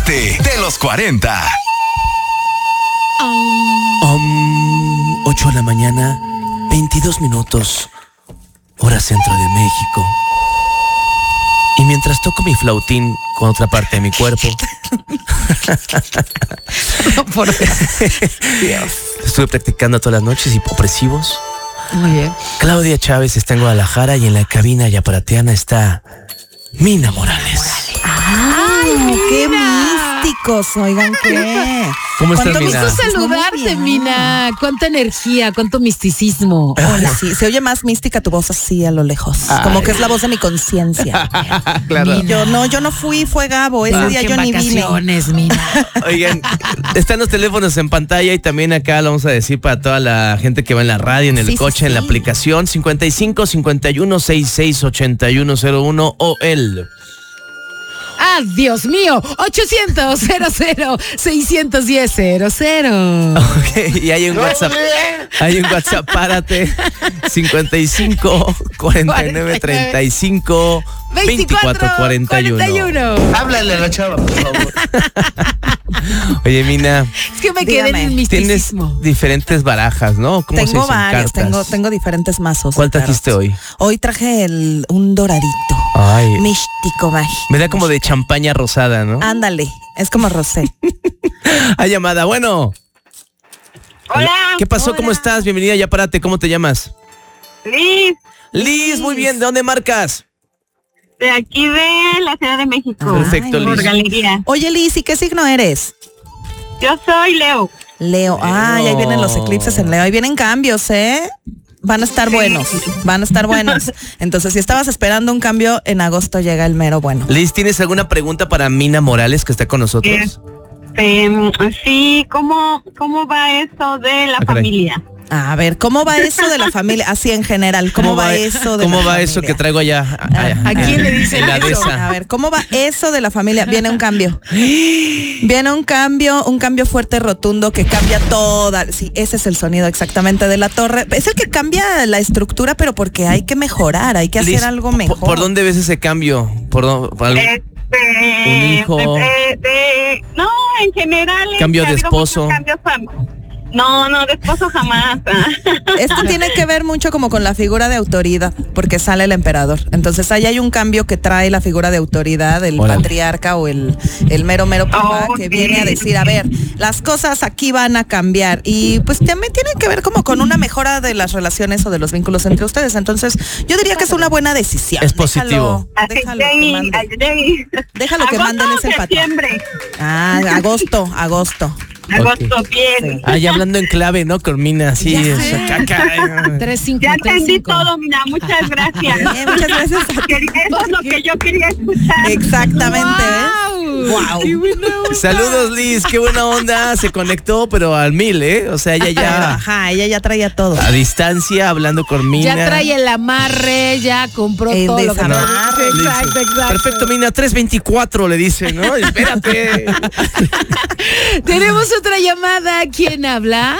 Párate de los 40. 8 de la mañana, 22 minutos, hora centro de México. Y mientras toco mi flautín con otra parte de mi cuerpo, No, por Dios. estuve practicando todas las noches opresivos. Muy bien. Claudia Chávez está en Guadalajara y en la cabina yapareteana está Mina Morales. ¡Ay, qué místicos! Oigan, ¿qué? ¿Cómo estás, ¿Cuánto Mina? Gusto saludarte, Muy bien. Mina. Cuánta energía, cuánto misticismo. Hola, sí, se oye más mística tu voz así a lo lejos. Como que es la voz de mi conciencia. Claro. Y yo no fui, fue Gabo. Ese día Qué yo ni vine. vacaciones, Mina. Oigan, están los teléfonos en pantalla y también acá lo vamos a decir para toda la gente que va en la radio, en el Sí, coche, sí, en la sí. aplicación 55 51 66 8101 o el. ¡Ah, Dios mío! 800-00-610-00. Ok, y hay un WhatsApp. Hay un WhatsApp, párate. 55 49 35 24 41. Háblale a la chava, por favor. Oye, Mina, Es que me quedé en Dígame. el tienes misticismo. diferentes barajas, ¿no? ¿Cómo se Tengo dicen varias, cartas? tengo diferentes mazos. ¿Cuál de trajiste tarot. hoy? Hoy traje un doradito. Ay, Místico, mágico. me da como de champaña rosada, ¿no? Ándale, es como rosé. Hay llamada, bueno. Hola. ¿Qué pasó? ¿Cómo estás? Bienvenida, ya párate. ¿Cómo te llamas? Liz, Liz, muy bien. ¿De dónde marcas? de aquí de la Ciudad de México. Perfecto, Ay, Por Liz. galería. Oye, Liz, ¿y qué signo eres? Yo soy Leo. Leo. Ay, ahí vienen los eclipses en Leo. Ahí vienen cambios, ¿eh? Van a estar buenos. Van a estar buenos. Entonces, si estabas esperando un cambio, en agosto llega el mero bueno. Liz, ¿tienes alguna pregunta para Mina Morales que está con nosotros? Sí, ¿cómo va eso de la caray. familia? A ver, ¿cómo va eso de la familia? Así en general, ¿cómo va eso de la ¿Cómo va familia? eso que traigo allá? ¿A quién le dicen En la eso? dehesa. A ver, ¿cómo va eso de la familia? Viene un cambio. Viene un cambio fuerte, rotundo, que cambia toda. Sí, ese es el sonido exactamente de la torre. Es el que cambia la estructura, pero porque hay que mejorar, hay que hacer Liz, algo mejor. ¿Por dónde ves ese cambio? ¿Por algún- un hijo? No, en general. Cambio ha de habido esposo. muchos cambios No, de esposo jamás. Esto tiene que ver mucho como con la figura de autoridad, porque sale el emperador. Entonces ahí hay un cambio que trae la figura de autoridad, el Órale. patriarca o el mero papá, Oh, que sí. viene a decir, a ver, las cosas aquí van a cambiar. Y pues también tiene que ver como con una mejora de las relaciones o de los vínculos entre ustedes. Entonces yo diría que es una buena decisión. Es positivo. Déjalo que mande. Déjalo que manden ese patrón. septiembre. Agosto. Agosto, bien. Sí. Ah, ya hablando en clave, ¿no? Con Mina, sí. Ya o sé. sea, caca. 3-5. Ya entendí todo, mira, muchas gracias. Bien, muchas gracias a ti. Eso es lo que yo quería escuchar. Exactamente, Wow. Saludos, Liz, qué buena onda. Se conectó, pero al 1000, ¿eh? O sea, ella ya Ajá, ella ya traía todo. a distancia, hablando con Mina. Ya trae el amarre, ya compró El todo lo que desamarre. Exacto. Perfecto, Mina, 324 le dice, ¿no? Espérate. Tenemos otra llamada. ¿Quién habla?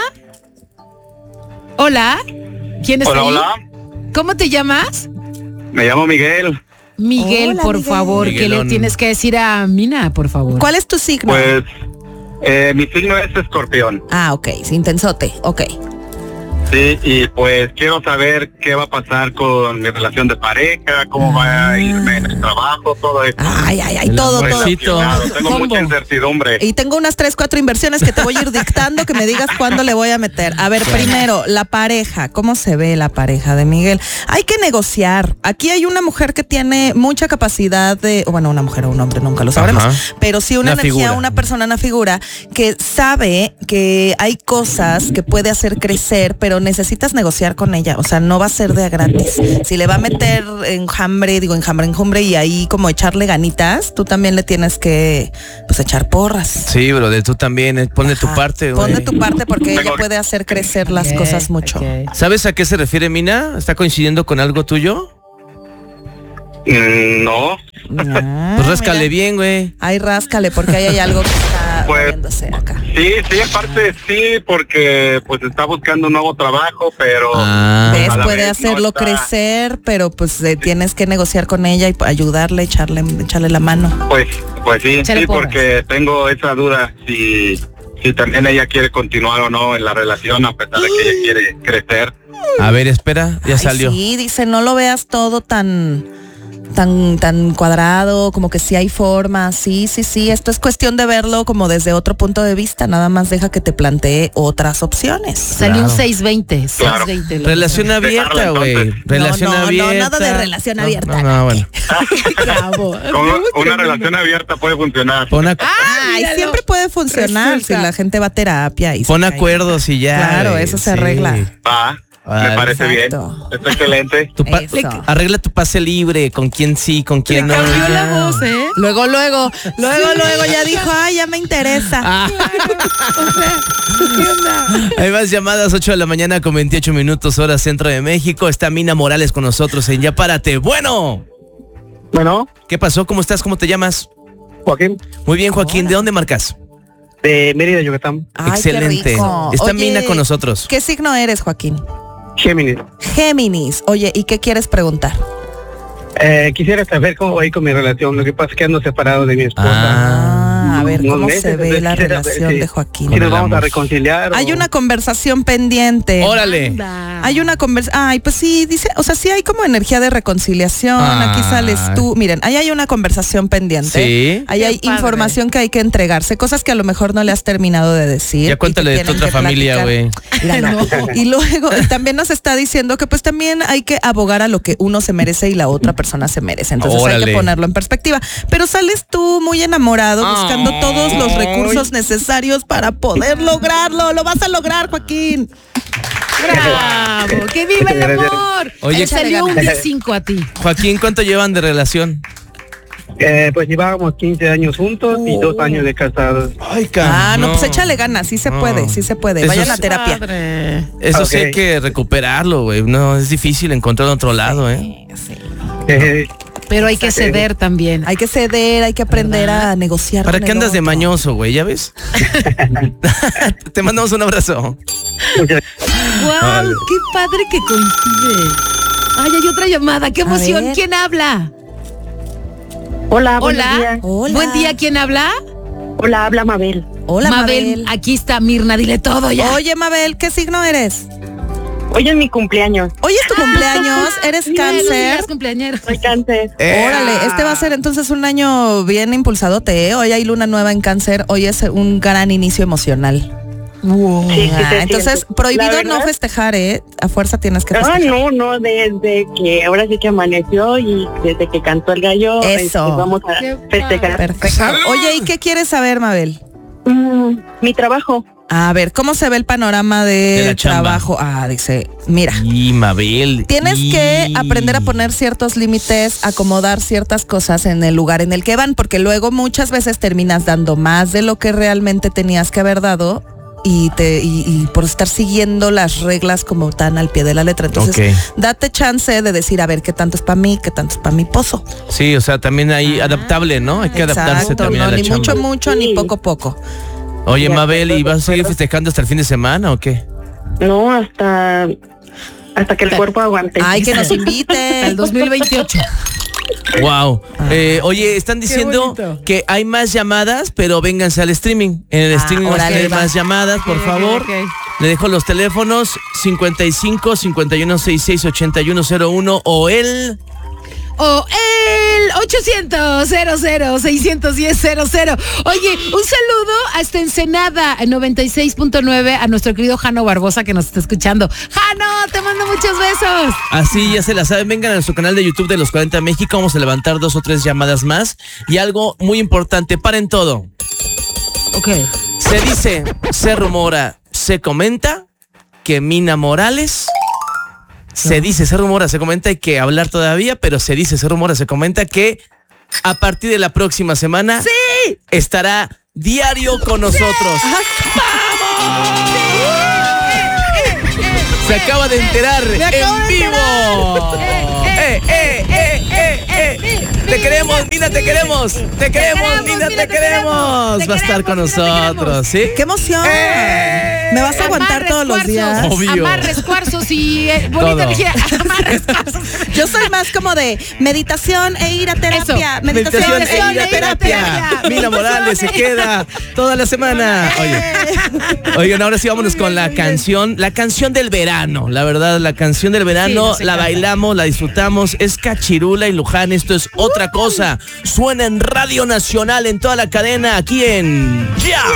Hola. ¿Quién está ahí? ¿Cómo te llamas? Me llamo Miguel. Miguel, Hola, por Miguel. favor, ¿qué Miguelón. le tienes que decir a Mina, por favor? ¿Cuál es tu signo? Pues mi signo es escorpión. Ah, ok, sí, intensote, ok. Sí, y pues quiero saber qué va a pasar con mi relación de pareja, cómo va a irme en el trabajo, todo esto. Ay, El todo. amorcito. Claro, tengo Combo. mucha incertidumbre. Y tengo unas 3-4 inversiones que te voy a ir dictando que me digas cuándo le voy a meter. A ver, primero, la pareja. ¿Cómo se ve la pareja de Miguel? Hay que negociar. Aquí hay una mujer que tiene mucha capacidad de, bueno, una mujer o un hombre, nunca lo sabremos, Ajá. pero sí una Una energía, figura. una persona, una figura que sabe que hay cosas que puede hacer crecer, pero necesitas negociar con ella. O sea, no va a ser de a gratis. Si le va a meter enjambre y ahí como echarle ganitas, tú también le tienes que pues echar porras. Sí, brother, tú también, pon de tu Ajá. parte, Pon güey. de tu parte porque ella puede hacer crecer las Ok, cosas mucho. ok. ¿Sabes a qué se refiere Mina? ¿Está coincidiendo con algo tuyo? No. Pues ráscale bien, güey. Ay, ráscale, porque ahí hay algo que está moviéndose acá. Sí, aparte sí, porque pues está buscando un nuevo trabajo, pero... ¿Ves? Puede hacerlo crecer, pero pues tienes que negociar con ella y ayudarle, echarle la mano. Pues sí, porque tengo esa duda si también ella quiere continuar o no en la relación, a pesar de que ella quiere crecer. A ver, espera, ya salió. Sí, dice, no lo veas todo tan cuadrado, como que sí hay forma, sí, esto es cuestión de verlo como desde otro punto de vista, nada más deja que te plantee otras opciones. Salió un 620, claro. 620. Relación abierta, güey. Relación abierta. No, nada de relación abierta. No, bueno. Una relación abierta puede funcionar. Siempre puede funcionar si la gente va a terapia. Y pon acuerdos y ya. Claro, eso se arregla. Me parece bien. Está excelente. Arregla tu pase libre, con quién sí, con quién no. Cambió la voz, ¿eh? Luego ya dijo, ya me interesa. ¿Qué onda? Hay más llamadas, 8 de la mañana con 28 minutos, hora centro de México. Está Mina Morales con nosotros en Ya Párate. Bueno. ¿Qué pasó? ¿Cómo estás? ¿Cómo te llamas? Joaquín. Muy bien, Joaquín. ¿De dónde marcas? De Mérida, Yucatán. Excelente. Está Mina con nosotros. ¿Qué signo eres, Joaquín? Géminis. Oye, ¿y qué quieres preguntar? Quisiera saber cómo va a ir con mi relación. Lo que pasa es que ando separado de mi esposa. A ver, ¿cómo se ve la relación de Joaquín? Si nos vamos a reconciliar. Hay una conversación pendiente. Órale. Hay una conversación. Ay, pues sí, dice, o sea, sí hay como energía de reconciliación. Aquí sales tú. Miren, ahí hay una conversación pendiente. Sí. Ahí hay información que hay que entregarse, cosas que a lo mejor no le has terminado de decir. Ya cuéntale de tu otra familia, güey. Y luego también nos está diciendo que pues también hay que abogar a lo que uno se merece y la otra persona se merece. Entonces hay que ponerlo en perspectiva. Pero sales tú muy enamorado, buscando todos los recursos necesarios para poder lograrlo. Lo vas a lograr, Joaquín. ¡Bravo! ¡Que viva el amor! Oye, salió un 10-5 a ti. Joaquín, ¿cuánto llevan de relación? Pues llevábamos 15 años juntos y 2 años de casados. Ay, pues échale ganas, sí se puede. Vayan a terapia. Eso sí hay que recuperarlo, güey. No, es difícil encontrar otro lado, ¿eh? Sí. Pero hay que ceder también. Hay que ceder, hay que aprender a negociar. ¿Para qué andas de mañoso, güey? ¿Ya ves? Te mandamos un abrazo. ¡Wow! ¡Qué padre que coincide! ¡Ay, hay otra llamada! ¡Qué emoción! ¿Quién habla? Hola. Buen día, ¿quién habla? Hola, habla Mabel. Hola, Mabel. Aquí está Mirna, dile todo ya. Oye, Mabel, ¿qué signo eres? Hoy es mi cumpleaños. Hoy es tu cumpleaños, ¿eres cáncer? Soy cáncer. Órale, este va a ser entonces un año bien impulsadote, ¿eh? Hoy hay luna nueva en cáncer, hoy es un gran inicio emocional. Wow. Sí, entonces, prohibido no festejar, ¿eh? A fuerza tienes que festejar. No, desde que ahora sí que amaneció y desde que cantó el gallo, eso. Vamos a festejar. Perfecto. Oye, ¿y qué quieres saber, Mabel? Mi trabajo. A ver, ¿cómo se ve el panorama de trabajo? Dice, mira. Y Mabel. Tienes que aprender a poner ciertos límites, acomodar ciertas cosas en el lugar en el que van, porque luego muchas veces terminas dando más de lo que realmente tenías que haber dado. Y por estar siguiendo las reglas como tan al pie de la letra. Entonces, date chance de decir, a ver, qué tanto es para mí, qué tanto es para mi pozo. Sí, o sea, también hay adaptable, ¿no? Hay que adaptarse también a la ni chamba. mucho, ni poco. Oye, Mabel, ¿y vas a seguir festejando hasta el fin de semana o qué? No, hasta que el cuerpo aguante. Ay, que nos invite. Al 2028. Wow. Oye, están diciendo que hay más llamadas, pero vénganse al streaming. En el streaming va a tener más llamadas, por favor. Le dejo los teléfonos 55 51 66 8101 o el 800-00-610-00. Oye, un saludo hasta Ensenada 96.9 a nuestro querido Jano Barbosa que nos está escuchando. Jano, te mando muchos besos. Así ya se la saben, vengan a nuestro canal de YouTube de Los 40 México, vamos a levantar 2 o 3 llamadas más. Y algo muy importante, paren todo. Se dice, se rumora, se comenta que Mina Morales... Se dice, se rumora, se comenta, hay que hablar todavía, pero se dice, se rumora, se comenta que a partir de la próxima semana estará diario con nosotros. ¡Vamos! Se acaba de enterar en vivo. Te queremos, Nina, te queremos. Te queremos, Nina, te queremos. Va a estar con nosotros, ¿sí? ¡Qué emoción! ¿Me vas a aguantar todos los días? Obvio. Amarres, cuarzos y bonita energía. Amarres, cuarzos. Yo soy más como de meditación e ir a terapia. Eso. Meditación e ir a terapia. Nina Morales se queda toda la semana. Oigan, ahora sí vámonos con la canción del verano. La verdad, la canción del verano, la bailamos, la disfrutamos. Es Cachirula y Luján. Esto es otra cosa. Suena en Radio Nacional en toda la cadena, aquí en Ya.